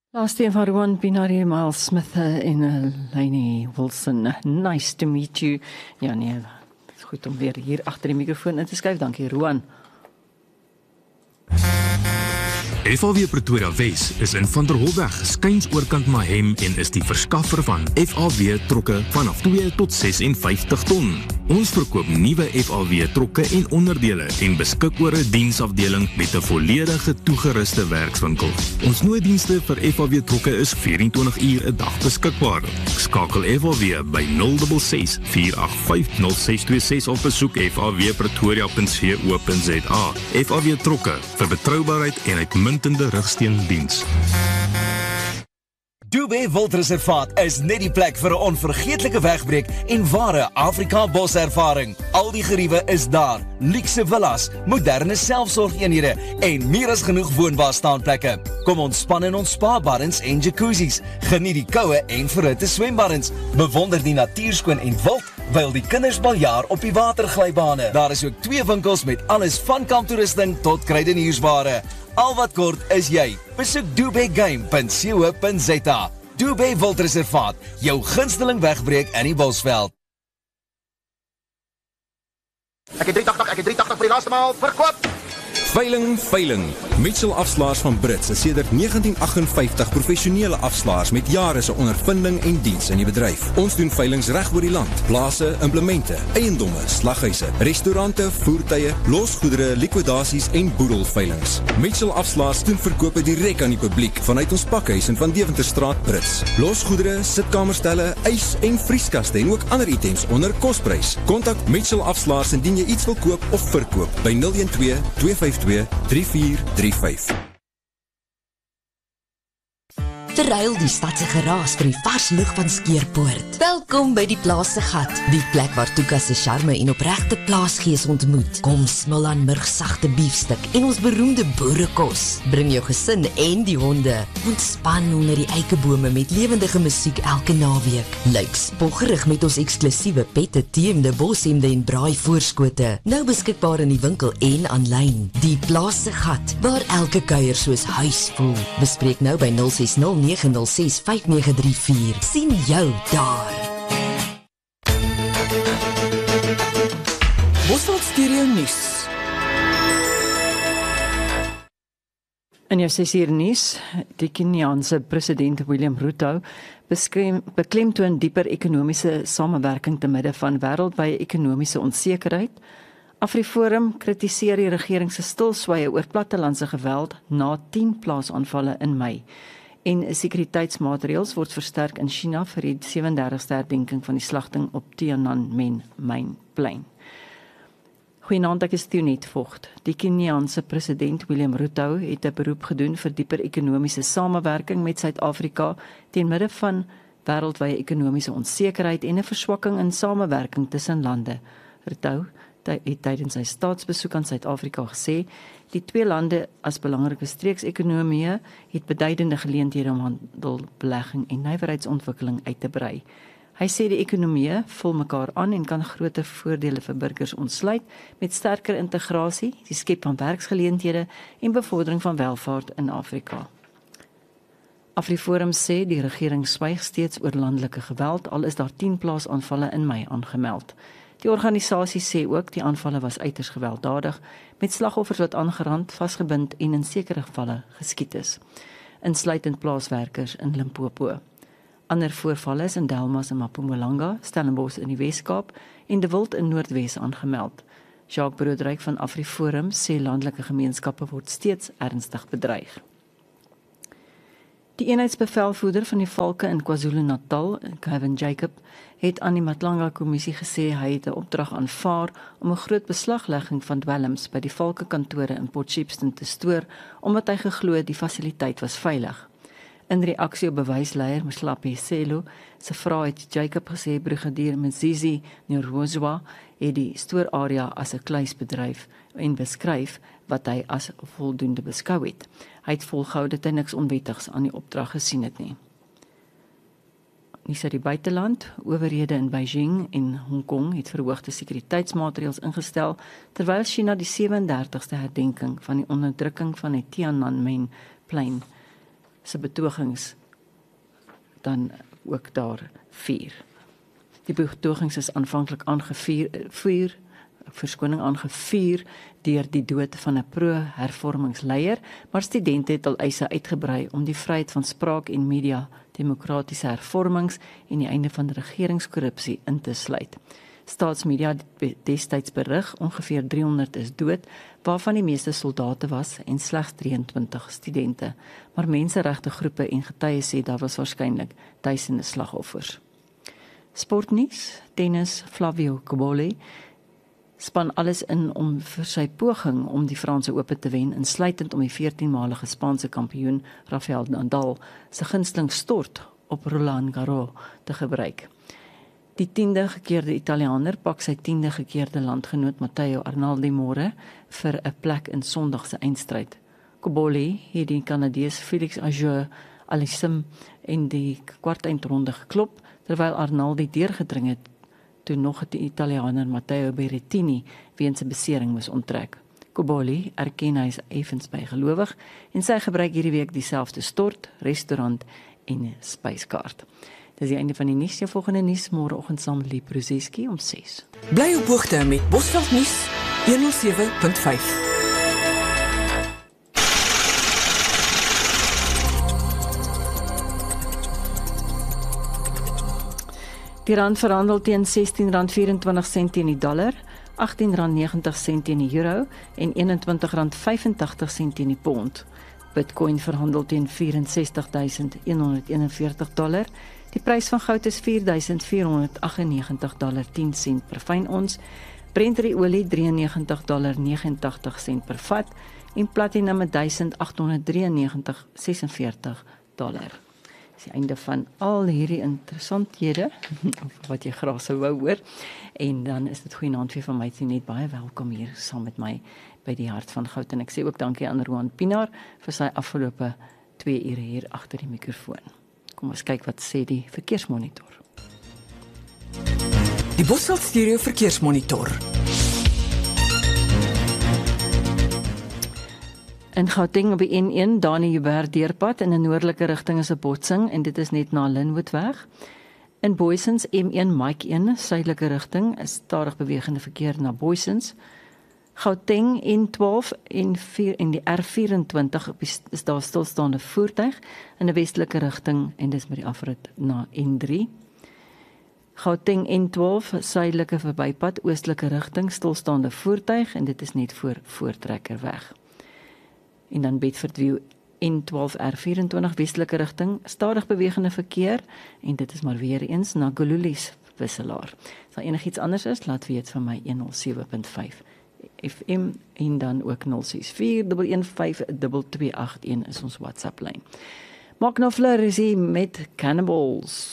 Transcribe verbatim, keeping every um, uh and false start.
Last een van Rowan Binari, Miles Smith en uh, Lainey Wilson. Nice to meet you. Ja nee, het is goed om weer hier achter die microfoon in te skuif. Dankie Rowan. F A W Pretoria Wes is in Van der Holweg, skuins oorkant Mahem en is die verskaffer van F A W trokke vanaf twee tot vyfenses ton. Ons verkoop nuwe F A W trokke en onderdele en beskik oor 'n diensafdeling met 'n volledige toegeruste werkswinkel. Ons nooddienste vir F A W trokke is vierentwintig uur 'n dag beskikbaar. Skakel F A W by nul ses ses, vier agt vyf, nul ses twee ses of besoek f a w pretoria punt co punt za. F A W trokke vir betroubaarheid en uitmuntende rugsteundiens. Dubé Wildreservaat is net die plek vir 'n onvergeetlike wegbreek en ware Afrika boservaring. Al die geriewe is daar, luukse villas, moderne selfsorgeenhede en meer as genoeg woonbare staanplekke. Kom ontspan in ons spa-baddens en jacuzzis, geniet die koue en verhitte swembaddens, bewonder die natuurskoon en wild, wyl die kinders baljaar op die waterglybane. Daar is ook twee winkels met alles van kamptoerusting tot kruideniersware. Al wat kort is jy. Besoek dubé game punt co punt za. Dubé Wildreservaat, jou gunsteling wegbreek in die Bosveld. Ek het drie agt agt, ek het drie agt agt vir die laaste maal, verkoop! Veiling, veiling. Mitchell Afslaers van Brits is sedert negentien agt vyf professionele afslaers met jare se ondervinding en diens in die bedryf. Ons doen veilings reg oor die land. Plase, implemente, eiendomme, slaghuise, restaurante, voertuie, losgoedere, likwidasies en boedelveilings. Mitchell Afslaers doen verkope direk aan die publiek vanuit ons pakhuis in Van Deventerstraat Brits. Losgoedere, sitkamerstelle, ys en vrieskaste en ook ander items onder kosprys. Kontak Mitchell Afslaers indien jy iets wil koop of verkoop by nul een twee, twee vyf twee, drie vier drie vyf. Verruil die stadse geraas vir die vars lug van Skeerpoort. Welkom by die Plaas se Gat, die plek waar Tuka se charme en opregte plaasgees ontmoet. Kom smil aan murgsagte biefstuk en ons beroemde boerekos. Bring jou gesin en die honde. Ontspan onder die eikebome met lewendige musiek elke naweek. Lyk spoggerig met ons eksklusiewe pette, teemde, boshemde en braai voorskote. Nou beskikbaar in die winkel en aanlyn. Die Plaas se Gat, waar elke kuier soos huis voel. Bespreek nou by nul ses nul nege nul ses vyf nege drie vier. Sien jou daar. Bosveld Stereo Nuus. In jou ses uur nuus, die Keniaanse president William Ruto beklemtoon dieper ekonomiese samewerking te midde van wêreldwye ekonomiese onsekerheid. AfriForum kritiseer die regering se stilswye oor plattelandse geweld na tien plaasaanvalle in Mei. En sekuriteitsmaatreëls word versterk in China vir die sewe en dertigste herdenking van die slagting op Tiananmen Mainplein. Goeienaand, ek is Tionet Vogt. Die Keniaanse president William Ruto het 'n beroep gedoen vir dieper ekonomiese samewerking met Suid-Afrika teen midde van wêreldwye ekonomiese onsekerheid en 'n verswakking in samewerking tussen lande. Ruto het tydens sy staatsbesoek aan Suid-Afrika gesê, die twee lande as belangrike streeksekonomieë het beduidende geleenthede om handel, belegging en nywerheidsontwikkeling uit te brei. Hy sê die ekonomieë vul mekaar aan en kan groter voordele vir burgers ontsluit met sterker integrasie, die skep van werksgeleenthede en bevordering van welvaart in Afrika. AfriForum sê die regering swyg steeds oor landelike geweld, al is daar tien plaasaanvalle in Mei aangemeld. Die organisasie sê ook die aanvalle was uiters gewelddadig, met slagoffers wat aangerand, vasgebind en in sekere gevalle geskiet is, insluitend plaaswerkers in Limpopo. Ander voorvalle is in Delmas en Mpumalanga, Stellenbosch in die Wes-Kaap en De Wild in Noordwes aangemeld. Jacques Broodryk van AfriForum sê landelike gemeenskappe word steeds ernstig bedreig. Die eenheidsbevelvoerder van die Valke in KwaZulu-Natal, Kevin Jacob, het aan die Matlanga-kommissie gesê hy het 'n opdrag aanvaar om 'n groot beslaglegging van dwelms by die Valke kantore in Port Shepstone te stoor, omdat hy geglo het die fasiliteit was veilig. In reaksie op bewysleier Mhlapi Selo se vrae het Jacob gesê brigadier Mzizi Nyorozwa het die stoorarea as 'n kluisbedryf en beskryf wat hy as voldoende beskou het. Hy het volgehou dat hy niks onwettigs aan die opdrag gesien het nie. Nuus uit die buiteland, owerhede in Beijing en Hong Kong het verhoogde sekuriteitsmaatreëls ingestel terwyl China die sewe en dertigste herdenking van die onderdrukking van die Tiananmen plein se betogings dan ook daar vier. Die betogings is aanvanklik aangevier, vuur, verskoning aangevier deur die dood van 'n pro-hervormingsleier, maar studente het al eise uitgebrei om die vryheid van spraak en media, demokratiese hervormings en die einde van regeringskorrupsie in te sluit. Staatsmedia het destyds berig, ongeveer driehonderd is dood, waarvan die meeste soldate was en slegs drieëntwintig studente. Maar menseregte groepe en getuies sê daar was waarskynlik duisende slagoffers. Sportnuus, tennis, Flavio Cobolli span alles in om vir sy poging om die Franse Ope te wen, insluitend om die veertienmalige Spaanse kampioen Rafael Nadal se gunsteling stort op Roland Garros te gebruik. Die tiende gekeerde Italianer pak sy tiende gekeerde landgenoot Matteo Arnaldi môre vir 'n plek in Sondag se eindstryd. Cobolli het die Kanadees Felix Auger-Aliassime in die kwartfinale geklop, terwyl Arnaldi deurgedring het toe nog die Italianer Matteo Berrettini weens 'n besering moes onttrek. Cobolli erken hy is effens bygelowig en sy gebruik hierdie week dieselfde stort, restaurant en spyskaart. Dis die einde van die nuus. Jou volgende nuus môreoggend saam met Lee Bruzeski om ses. Bly op hoogte met Bosveld nuus honderd sewe punt vyf. Die rand verhandel teen sestien rand vyf-en-twintig sent teen die dollar, agttien rand negentig sent teen die euro en eenentwintig rand vyf-en-tagtig sent teen die pond. Bitcoin verhandel teen vyf en ses duisend honderd eenenveertig dollar. Die prys van goud is vier duisend vier honderd aggennegentig dollar tien sent per fyn ons. Brent olie drieënnegentig dollar negenentagtig sent per vat en platinum duisend agt honderd drieënnegentig komma sesenveertig dollar. Dis die einde van al hierdie interessanthede wat jy graag sou wou hoor. En dan is dit goeienaand vir van my net baie welkom hier saam met my by die Hart van Goud en ek sê ook dankie aan Roan Pinaar vir sy afgelope twee ure hier agter die mikrofoon. Kom ons kyk wat sê die verkeersmonitor. Die Bosveld Stereo verkeersmonitor. In Gauteng op die N een, Dani Joubert deurpad in 'n noordelike rigting is 'n botsing en dit is net na Linwoodweg. In Booysens M een Mike een, suidelike rigting, is stadig bewegende verkeer na Booysens. Gauteng N twaalf en vier en die R vyf-en-twintig is daar stilstaande voertuig in 'n westelike rigting en dis met die afrit na N drie. Gauteng N twaalf suidelike verbypad oostelike rigting stilstaande voertuig en dit is net voor Voortrekkerweg. En dan Bedfordview N twaalf R vyf-en-twintig westelike rigting stadig bewegende verkeer en dit is maar weer eens na Gululies wisselaar. As daar enigiets anders is, laat weet van my honderd sewe punt vyf F M en dan ook nul ses vier een een vyf twee twee agt een is ons WhatsApp lyn. Mark Knopfler is hier met Cannibals.